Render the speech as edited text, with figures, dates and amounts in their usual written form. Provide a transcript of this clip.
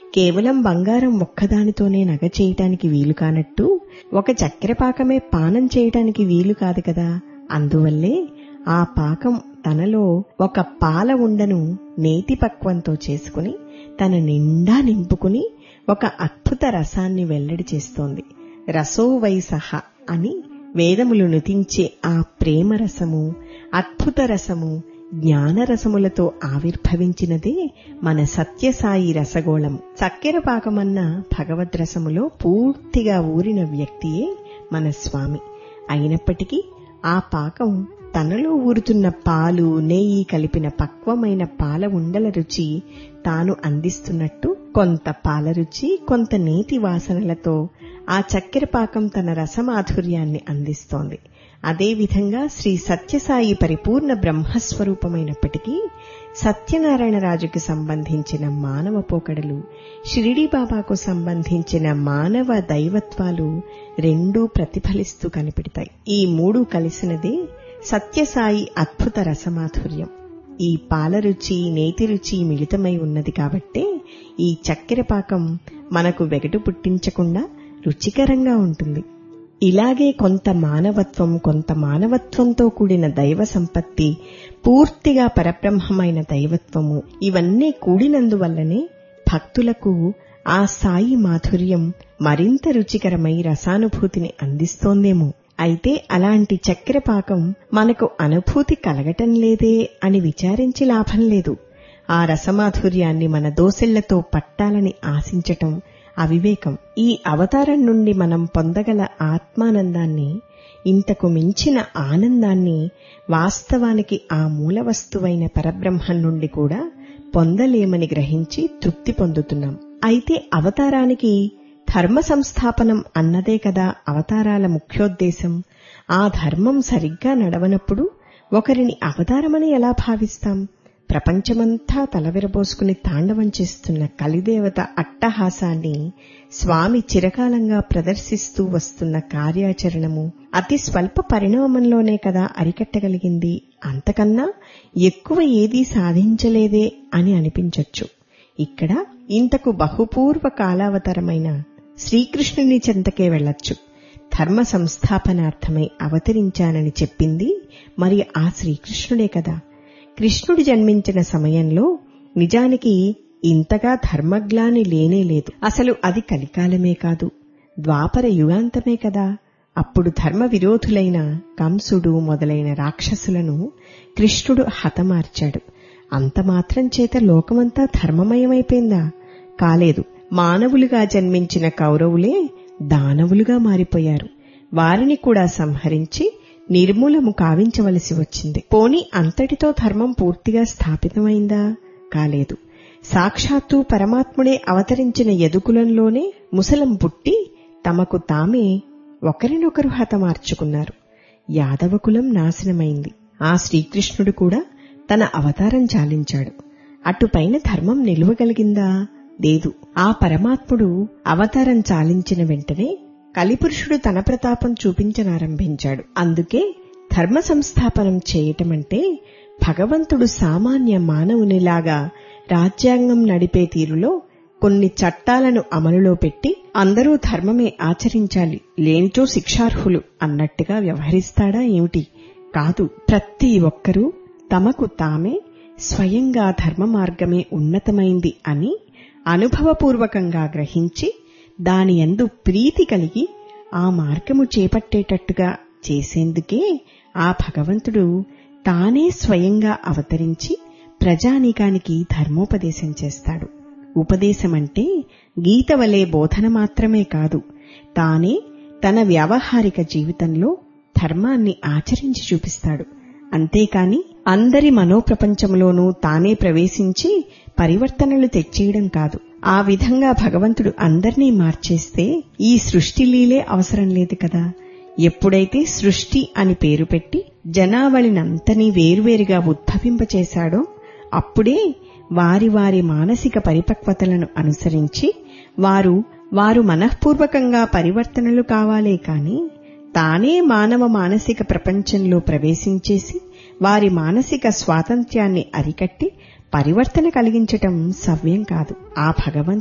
కేవలం బంగారం ఒక్కదానితోనే నగ చేయటానికి వీలు కానట్టు ఒక చక్కెర పాకమే పానం చేయటానికి వీలు కాదు కదా. అందువల్లే ఆ పాకం తనలో ఒక పాల ఉండను నేతి పక్వంతో చేసుకుని తన నిండా నింపుకుని ఒక అద్భుత రసాన్ని వెల్లడి చేస్తోంది. రసో వై సహ అని వేదములు నుతించే ఆ ప్రేమరసము, అద్భుత రసము, జ్ఞానరసములతో ఆవిర్భవించినదే మన సత్యసాయి రసగోళం. చక్కెర పాకమన్న భగవద్రసములో పూర్తిగా ఊరిన వ్యక్తియే మన స్వామి. అయినప్పటికీ ఆ పాకం తనలో ఊరుతున్న పాలు, నెయ్యి కలిపిన పక్వమైన పాల ఉండల రుచి తాను అందిస్తున్నట్టు కొంత పాల రుచి, కొంత నేతి వాసనలతో ఆ చక్కెర పాకం తన రసమాధుర్యాన్ని అందిస్తోంది. అదేవిధంగా శ్రీ సత్యసాయి పరిపూర్ణ బ్రహ్మస్వరూపమైనప్పటికీ సత్యనారాయణరాజుకి సంబంధించిన మానవ పోకడలు, షిరిడీ బాబాకు సంబంధించిన మానవ దైవత్వాలు రెండూ ప్రతిఫలిస్తూ కనిపెడతాయి. ఈ మూడు కలిసినదే సత్యసాయి అద్భుత రసమాధుర్యం. ఈ పాల రుచి, నేతి రుచి మిళితమై ఉన్నది కాబట్టే ఈ చక్కెర పాకం మనకు వెగటు పుట్టించకుండా రుచికరంగా ఉంటుంది. ఇలాగే కొంత మానవత్వం, కొంత మానవత్వంతో కూడిన దైవ సంపత్తి, పూర్తిగా పరబ్రహ్మమైన దైవత్వము ఇవన్నీ కూడినందువల్లనే భక్తులకు ఆ సాయి మాధుర్యం మరింత రుచికరమై రసానుభూతిని అందిస్తోందేమో. అయితే అలాంటి చక్కెర పాకం మనకు అనుభూతి కలగటం లేదే అని విచారించి లాభం లేదు. ఆ రసమాధుర్యాన్ని మన దోసెళ్లతో పట్టాలని ఆశించటం అవివేకం. ఈ అవతారం నుండి మనం పొందగల ఆత్మానందాన్ని, ఇంతకు మించిన ఆనందాన్ని వాస్తవానికి ఆ మూల వస్తువైన పరబ్రహ్మం నుండి కూడా పొందలేమని గ్రహించి తృప్తి పొందుతున్నాం. అయితే అవతారానికి ధర్మ సంస్థాపనం అన్నదే కదా అవతారాల ముఖ్యోద్దేశం. ఆ ధర్మం సరిగ్గా నడవనప్పుడు ఒకరిని అవతారమని ఎలా భావిస్తాం? ప్రపంచమంతా తలవిరబోసుకుని తాండవం చేస్తున్న కలిదేవత అట్టహాసాన్ని స్వామి చిరకాలంగా ప్రదర్శిస్తూ వస్తున్న కార్యాచరణము అతి స్వల్ప పరిణామంలోనే కదా అరికట్టగలిగింది. అంతకన్నా ఎక్కువ ఏదీ సాధించలేదే అని అనిపించొచ్చు. ఇక్కడ ఇంతకు బహుపూర్వ కాలావతరమైన శ్రీకృష్ణుని చెంతకే వెళ్లొచ్చు. ధర్మ సంస్థాపనార్థమై అవతరించానని చెప్పింది మరి ఆ శ్రీకృష్ణుడే కదా. కృష్ణుడు జన్మించిన సమయంలో నిజానికి ఇంతగా ధర్మగ్లాని లేనేలేదు. అసలు అది కలికాలమే కాదు, ద్వాపర యుగాంతమే కదా. అప్పుడు ధర్మ విరోధులైన కంసుడు మొదలైన రాక్షసులను కృష్ణుడు హతమార్చాడు. అంతమాత్రం చేత లోకమంతా ధర్మమయమైపోయిందా? కాలేదు. మానవులుగా జన్మించిన కౌరవులే దానవులుగా మారిపోయారు. వారిని కూడా సంహరించి నిర్మూలము కావించవలసి వచ్చింది. పోని అంతటితో ధర్మం పూర్తిగా స్థాపితమైందా? కాలేదు. సాక్షాత్తు పరమాత్ముడే అవతరించిన యదుకులంలోనే ముసలం పుట్టి తమకు తామే ఒకరినొకరు హతమార్చుకున్నారు. యాదవకులం నాశనమైంది. ఆ శ్రీకృష్ణుడు కూడా తన అవతారం చాలించాడు. అటుపైన ధర్మం నిలువగలిగిందా? లేదు. ఆ పరమాత్ముడు అవతారం చాలించిన వెంటనే కలిపురుషుడు తన ప్రతాపం చూపించనారంభించాడు. అందుకే ధర్మ సంస్థాపనం చేయటమంటే భగవంతుడు సామాన్య మానవునిలాగా రాజ్యాంగం నడిపే తీరులో కొన్ని చట్టాలను అమలులో పెట్టి అందరూ ధర్మమే ఆచరించాలి, లేనిచో శిక్షార్హులు అన్నట్టుగా వ్యవహరిస్తాడా ఏమిటి? కాదు. ప్రతి ఒక్కరూ తమకు తామే స్వయంగా ధర్మ మార్గమే ఉన్నతమైంది అని అనుభవపూర్వకంగా గ్రహించి దాని యందు ప్రీతి కలిగి ఆ మార్గము చేపట్టేటట్టుగా చేసేందుకే ఆ భగవంతుడు తానే స్వయంగా అవతరించి ప్రజానీకానికి ధర్మోపదేశం చేస్తాడు. ఉపదేశమంటే గీత వలె బోధన మాత్రమే కాదు, తానే తన వ్యావహారిక జీవితంలో ధర్మాన్ని ఆచరించి చూపిస్తాడు. అంతేకాని అందరి మనోప్రపంచంలోనూ తానే ప్రవేశించి పరివర్తనలు తెచ్చేయడం కాదు. ఆ విధంగా భగవంతుడు అందర్నీ మార్చేస్తే ఈ సృష్టి లీలే అవసరం లేదు కదా. ఎప్పుడైతే సృష్టి అని పేరు పెట్టి జనావళినంతనీ వేరువేరుగా ఉద్భవింపచేశాడో అప్పుడే వారి వారి మానసిక పరిపక్వతలను అనుసరించి వారు మనఃపూర్వకంగా పరివర్తనలు కావాలే కాని తానే మానవ మానసిక ప్రపంచంలో ప్రవేశించేసి వారి మానసిక స్వాతంత్ర్యాన్ని అరికట్టి పరివర్తన కలిగించటం సవ్యం కాదు. ఆ భగవంతుడు